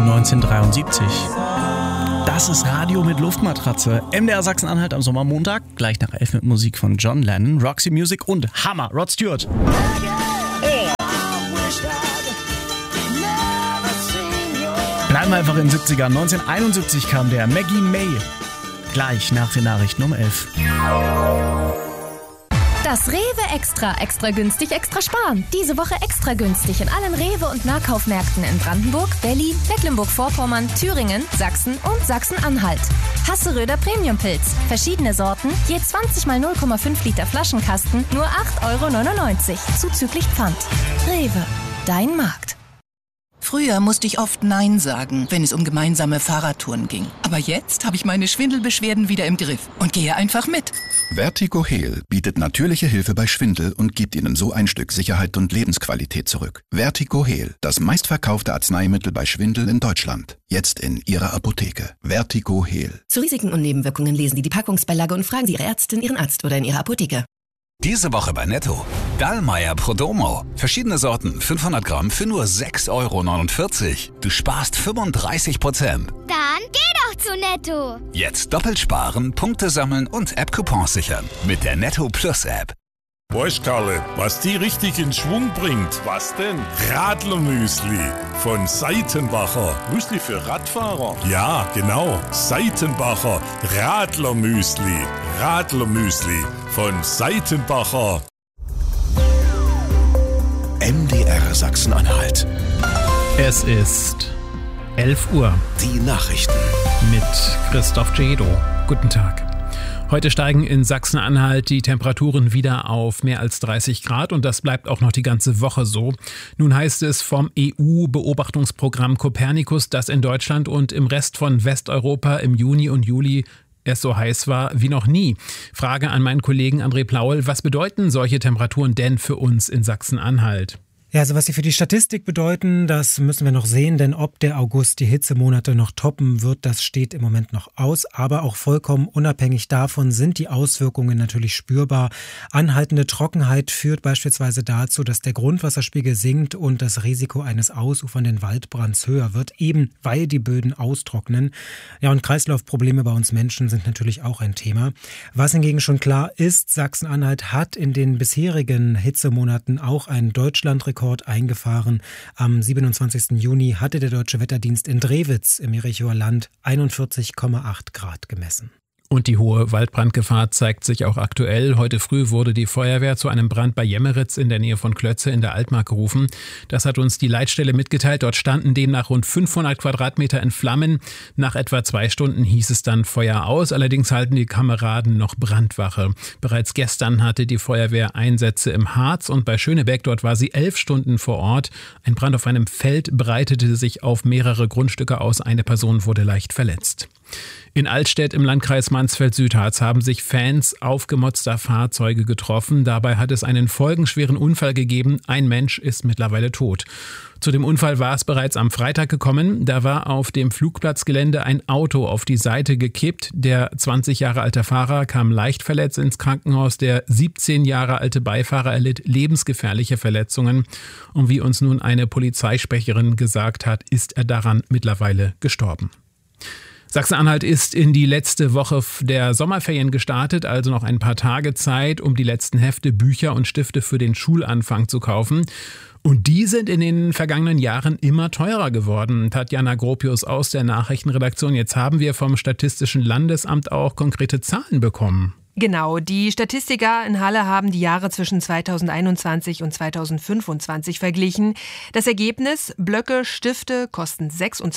1973. Das ist Radio mit Luftmatratze. MDR Sachsen-Anhalt am Sommermontag. Gleich nach 11 mit Musik von John Lennon, Roxy Music und Hammer, Rod Stewart. Bleiben wir einfach in den 70ern. 1971 kam der Maggie May. Gleich nach den Nachrichten um 11. Das Rewe Extra günstig, extra sparen. Diese Woche extra günstig in allen Rewe- und Nahkaufmärkten in Brandenburg, Berlin, Mecklenburg-Vorpommern, Thüringen, Sachsen und Sachsen-Anhalt. Hasseröder Premiumpilz. Verschiedene Sorten, je 20 mal 0,5 Liter Flaschenkasten, nur 8,99 €, zuzüglich Pfand. Rewe, dein Markt. Früher musste ich oft Nein sagen, wenn es um gemeinsame Fahrradtouren ging. Aber jetzt habe ich meine Schwindelbeschwerden wieder im Griff und gehe einfach mit. Vertigo Heal bietet natürliche Hilfe bei Schwindel und gibt Ihnen so ein Stück Sicherheit und Lebensqualität zurück. Vertigo Heal, das meistverkaufte Arzneimittel bei Schwindel in Deutschland. Jetzt in Ihrer Apotheke. Vertigo Heal. Zu Risiken und Nebenwirkungen lesen Sie die Packungsbeilage und fragen Sie Ihre Ärztin, Ihren Arzt oder in Ihrer Apotheke. Diese Woche bei Netto. Dallmayr Prodomo. Verschiedene Sorten, 500 Gramm für nur 6,49 €. Du sparst 35%. Dann geh doch zu Netto. Jetzt doppelt sparen, Punkte sammeln und App-Coupons sichern. Mit der Netto Plus App. Weißt Karle, was die richtig in Schwung bringt? Was denn? Radlermüsli von Seitenbacher. Müsli für Radfahrer? Ja, genau. Seitenbacher Radlermüsli. Radlermüsli von Seitenbacher. MDR Sachsen-Anhalt. Es ist 11 Uhr. Die Nachrichten. Mit Christoph Cedo. Guten Tag. Heute steigen in Sachsen-Anhalt die Temperaturen wieder auf mehr als 30 Grad und das bleibt auch noch die ganze Woche so. Nun heißt es vom EU-Beobachtungsprogramm Copernicus, dass in Deutschland und im Rest von Westeuropa im Juni und Juli es so heiß war wie noch nie. Frage an meinen Kollegen André Plaul, was bedeuten solche Temperaturen denn für uns in Sachsen-Anhalt? Ja, also was sie für die Statistik bedeuten, das müssen wir noch sehen, denn ob der August die Hitzemonate noch toppen wird, das steht im Moment noch aus. Aber auch vollkommen unabhängig davon sind die Auswirkungen natürlich spürbar. Anhaltende Trockenheit führt beispielsweise dazu, dass der Grundwasserspiegel sinkt und das Risiko eines ausufernden Waldbrands höher wird, eben weil die Böden austrocknen. Ja, und Kreislaufprobleme bei uns Menschen sind natürlich auch ein Thema. Was hingegen schon klar ist, Sachsen-Anhalt hat in den bisherigen Hitzemonaten auch einen Deutschlandrekord eingefahren. Am 27. Juni hatte der Deutsche Wetterdienst in Drewitz im Jerichower Land 41,8 Grad gemessen. Und die hohe Waldbrandgefahr zeigt sich auch aktuell. Heute früh wurde die Feuerwehr zu einem Brand bei Jemmeritz in der Nähe von Klötze in der Altmark gerufen. Das hat uns die Leitstelle mitgeteilt. Dort standen demnach rund 500 Quadratmeter in Flammen. Nach etwa 2 Stunden hieß es dann Feuer aus. Allerdings halten die Kameraden noch Brandwache. Bereits gestern hatte die Feuerwehr Einsätze im Harz und bei Schönebeck. Dort war sie 11 Stunden vor Ort. Ein Brand auf einem Feld breitete sich auf mehrere Grundstücke aus. Eine Person wurde leicht verletzt. In Altstedt im Landkreis Mansfeld-Südharz haben sich Fans aufgemotzter Fahrzeuge getroffen. Dabei hat es einen folgenschweren Unfall gegeben. Ein Mensch ist mittlerweile tot. Zu dem Unfall war es bereits am Freitag gekommen. Da war auf dem Flugplatzgelände ein Auto auf die Seite gekippt. Der 20 Jahre alte Fahrer kam leicht verletzt ins Krankenhaus. Der 17 Jahre alte Beifahrer erlitt lebensgefährliche Verletzungen. Und wie uns nun eine Polizeisprecherin gesagt hat, ist er daran mittlerweile gestorben. Sachsen-Anhalt ist in die letzte Woche der Sommerferien gestartet, also noch ein paar Tage Zeit, um die letzten Hefte, Bücher und Stifte für den Schulanfang zu kaufen. Und die sind in den vergangenen Jahren immer teurer geworden. Tatjana Gropius aus der Nachrichtenredaktion. Jetzt haben wir vom Statistischen Landesamt auch konkrete Zahlen bekommen. Genau, die Statistiker in Halle haben die Jahre zwischen 2021 und 2025 verglichen. Das Ergebnis: Blöcke, Stifte kosten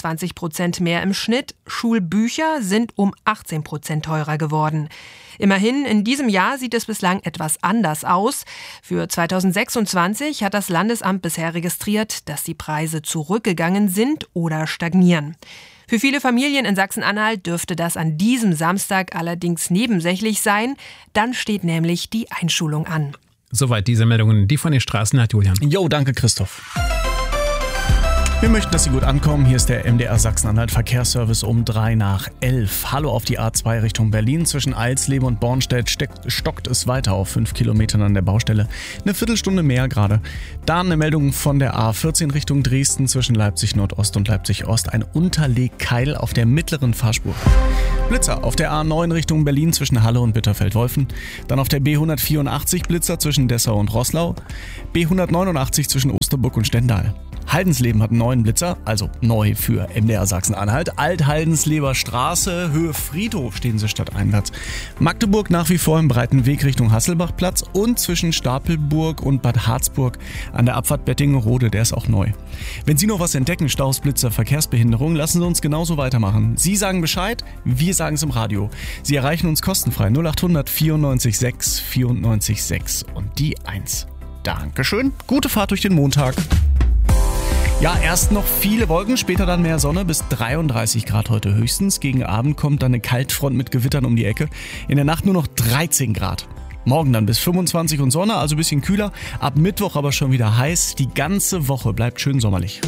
26% mehr im Schnitt, Schulbücher sind um 18% teurer geworden. Immerhin, in diesem Jahr sieht es bislang etwas anders aus. Für 2026 hat das Landesamt bisher registriert, dass die Preise zurückgegangen sind oder stagnieren. Für viele Familien in Sachsen-Anhalt dürfte das an diesem Samstag allerdings nebensächlich sein. Dann steht nämlich die Einschulung an. Soweit diese Meldungen, die von den Straßen hat Julian. Jo, danke Christoph. Wir möchten, dass Sie gut ankommen. Hier ist der MDR Sachsen-Anhalt Verkehrsservice um 11:03. Hallo auf die A2 Richtung Berlin. Zwischen Eilsleben und Bornstedt stockt es weiter auf 5 Kilometern an der Baustelle. Eine Viertelstunde mehr gerade. Dann eine Meldung von der A14 Richtung Dresden zwischen Leipzig Nordost und Leipzig Ost. Ein Unterlegkeil auf der mittleren Fahrspur. Blitzer auf der A9 Richtung Berlin zwischen Halle und Bitterfeld-Wolfen. Dann auf der B184 Blitzer zwischen Dessau und Roßlau. B189 zwischen Osterburg und Stendal. Haldensleben hat einen neuen Blitzer, also neu für MDR Sachsen-Anhalt. Alt-Haldensleber Straße, Höhe Friedhof stehen sie stadteinwärts. Magdeburg nach wie vor im breiten Weg Richtung Hasselbachplatz und zwischen Stapelburg und Bad Harzburg an der Abfahrt Bettingerode, der ist auch neu. Wenn Sie noch was entdecken, Staus, Blitzer, Verkehrsbehinderung, lassen Sie uns genauso weitermachen. Sie sagen Bescheid, wir sagen es im Radio. Sie erreichen uns kostenfrei 0800 94 6 94 6 und die 1. Dankeschön, gute Fahrt durch den Montag. Ja, erst noch viele Wolken, später dann mehr Sonne, bis 33 Grad heute höchstens. Gegen Abend kommt dann eine Kaltfront mit Gewittern um die Ecke. In der Nacht nur noch 13 Grad. Morgen dann bis 25 und Sonne, also ein bisschen kühler. Ab Mittwoch aber schon wieder heiß. Die ganze Woche bleibt schön sommerlich.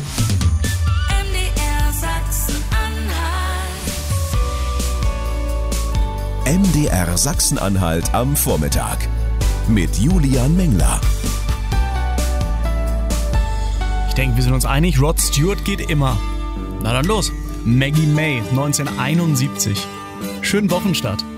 MDR Sachsen-Anhalt am Vormittag mit Julian Mengler. Ich denke, wir sind uns einig, Rod Stewart geht immer. Na dann los. Maggie May, 1971. Schönen Wochenstart.